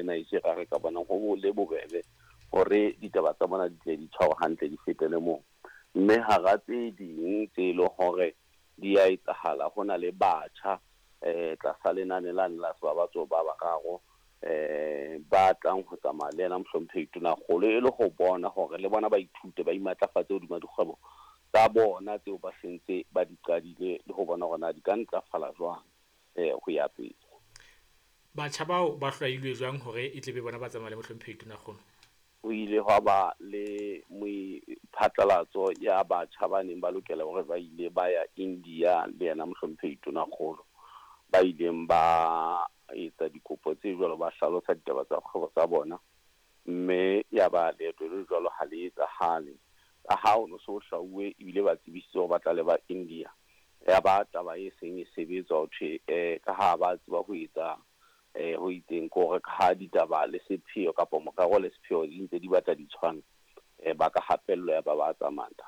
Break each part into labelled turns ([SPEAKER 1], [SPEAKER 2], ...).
[SPEAKER 1] Nigeria re ka bona go le bobebe gore ditaba tsa bona di tle di tshwaro hantle di fetele moo. Mme ha ga tse ding tse le hore di a etsahala go na le batjha tlasa lenane la Sebabatso ba bararo ba tlang go tsamaya le ena Mohlompheng Tonakgolo e le go bona gore le bona ba ithute ba imatlafatse hodima dikgwebo tsa bona tseo ba sentse ba di qadile le go bona gore na di ka ntlafala jwang go ya pele.
[SPEAKER 2] Batjha bao ba hlwailwe jwang hore e tle be bona ba tsamaya le Mohlompheng Tonakgolo?
[SPEAKER 1] O ile hwa ba le phatlalatso ya batjha ba neng ba lokela hore ba ile ba ya India le yena Mohlompheng Tonakgolo, ba ileng ba etsa dikopo tse jwalo, ba hlalosa ditaba tsa kgwebo tsa bona, mme ya ba leeto le jwalo ha le etsahale ka ha o no so hlauwe ebile ba tsebisitse hore ba tla le ba India. Ya ba taba e seng e sebetsa ho thwe ka ha ba tseba ho etsa ho itseng ko re ka ditaba le sepheo kapa mokaro le sepheo di ntse di batla di tshwana ba ka hapello ya ba tsamaya.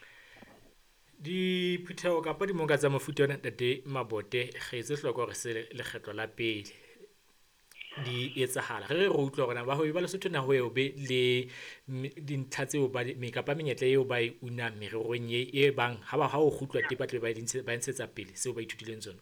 [SPEAKER 2] Diphuthego kapa dimonka tsa mofuta ona Ntate Mabote ge etse hloko gore se lekgetlo la pele di etsahala re utlwa gore ba ho ba Lesotho na ho eo be le dintlha tseo ba kapa menyetla eo ba e una mererong e bang ha o kgutlwa te batle ba ntshetsa pele seo ba ithutileng tsona.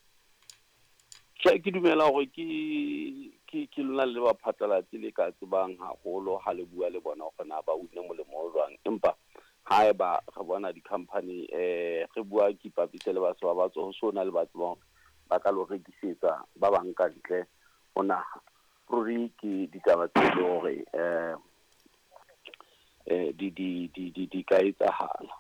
[SPEAKER 1] Ke dumela hore ke lona le ba phatlalatse le ka tsebang haholo ha le bua le bona hore na ba une molemo o jwang, empa haeba re bona di-company re bua ke ipapise le Sebabatso ho sona le ba tsebang ba ka lo rekisetsa ba bang ka ntle ho naha ruri ke ditaba tse le hore di ka etsahala.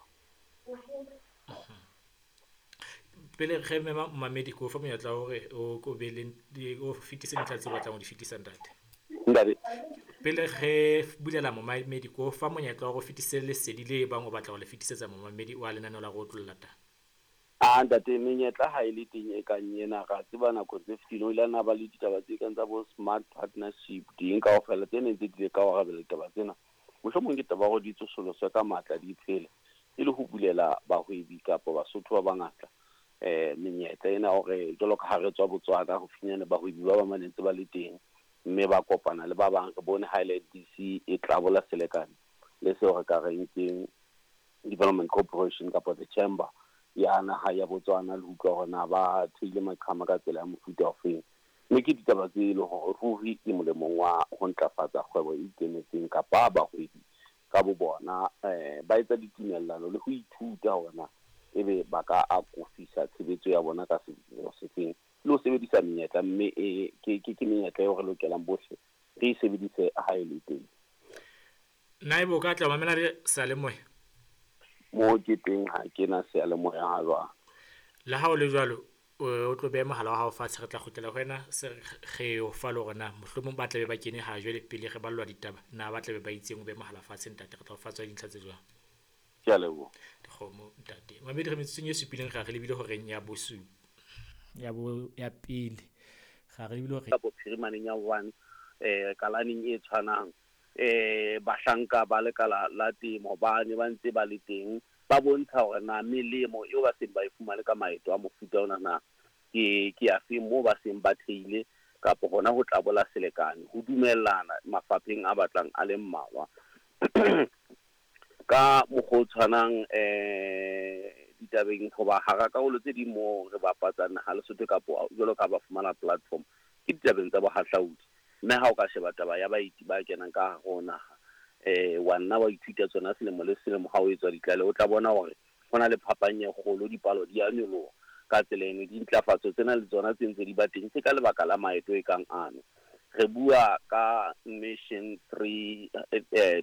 [SPEAKER 2] Pele ge mema Mamedi ko fa monyetla hore o ko be le o fitise dintlha tse batlang ho di fitisa Ntate. Pele ge bulela Mamedi ko fa monyetla wa go fitise lesedi le bang o batla go le fitisetsa Mamedi wa lenaneo la go tlolla ta.
[SPEAKER 1] Ntate menyetla ha ile teng e kang yena ga tseba nako tse fetile o ile na ba le ditaba tse kang tsa bo smart partnership ding ka ofela tsene tse di le ka go rabela ditaba tsena mohlomong ke taba go di tsosoloswa ka matla di phele e le ho bulela bahwebi kapa Basotho ba bangata menyetla ena hore jalo ka ha re tswa Botswana ho finyana bahwebi ba ba manetse ba le teng mme ba kopana le ba bang re bone highlight DC e tlabola selekane le seo re ka reng keng Development Corporation kapa the Chamber ya naha ya Botswana le utlwa hore na ba theile maqhama ka tsela ya mofuta ofeng. Mme ke ditaba tse le hore ruri ke molemong wa ho ntlafatsa kgwebo e ikemetseng kapa bahwebi ka bo bona ba etsa ditumellano le ho ithuta hore na ebe ba ka akofisa tshebetso ya bona ka sefeng le ho sebedisa menyetla, mme ke menyetla eo re lokelang bohle re e sebedise ha e le teng.
[SPEAKER 2] Naibo ka tla mamela le Salemoya
[SPEAKER 1] mo ke teng ha ke na Salemoya ha jwang
[SPEAKER 2] la ha o le jwalo o tlo be mohala wa hao fatshe re tla khotlela go wena se ge o fa le gona mohlomong ba tla be ba kene ha jwe le pele ge ba lwa ditaba na ba tla be ba itseng o be mohala fatshe Ntate re tla go fatswa dintlha tse jwang.
[SPEAKER 1] ke a lebo
[SPEAKER 2] dikgomo Ntate Mamedi re metseng e supileng ga re lebile goreng ya bosu ya pele ga re lebile gore
[SPEAKER 1] ka bophirimaneng ya one kalaning e tshwanang bahlanka ba lekala la temo ba ne ba ntse ba le teng ba bontsha hore na melemo eo ba seng ba e fumane ka maeto a mofuta ona na ke a fe mo ba seng ba theile kapa hona ho tlabola selekane ho dumellana mafapheng a batlang a le mmalwa ka mokgwa o tshwanang ditabeng hoba hara karolo tse di mo re bapatsana ha Lesotho kapo jwalo ka ba fumana platform ke ditabeng tsa bohahlaudi. Mme ha o ka sheba taba ya baeti ba kenang ka ho naha wa nna wa ithuta tsona selemo le selemo ha o etswa ditlale o tla bona hore hona le phapang e kgolo dipalo di a nyoloha ka tsela eno dintlafatso tsena le tsona tse ntse di ba teng ke ka lebaka la maeto e kang ano re bua ka Mission 3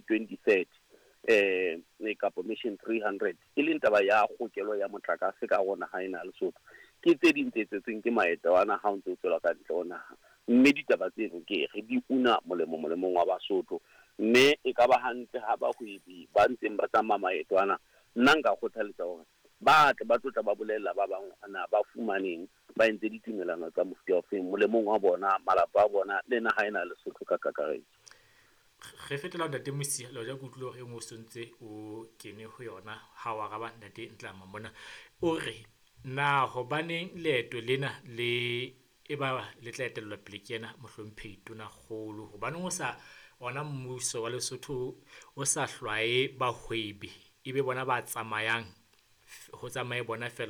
[SPEAKER 1] 2030 kapa Mission 300 e leng taba ya kgokelo ya motlakase ka rona ha ena Lesotho ke tse ding tse tsetseng ke maeto ana ha o ntse o tswela ka ntle ho naha mme ditaba tseno ke re di una molemong wa Basotho mme e ka ba hantle ha ba hwebi ba ntseng ba tsamaya maeto ana nna nka kgothaletsa hore ba tlotla ba bolella ba bang ana ba fumaneng ba entse ditumelano tsa mofuta ofeng molemong wa bona malapa a bona le naha ena Lesotho ka kakaretso.
[SPEAKER 2] Ge fetela Ntate Mosia lo ja kutlo e mo sontse o kene ho yona ha wa ga ba Ntate Ntlama mona o re na hobaneng leeto lena le e ba le tla etellwa pele ke yena mohlomphehi tona kgolo, hobaneng o sa ona mmuso wa Lesotho o sa hlwae bahwebi ebe bona ba tsamayang ho tsamaye bona fela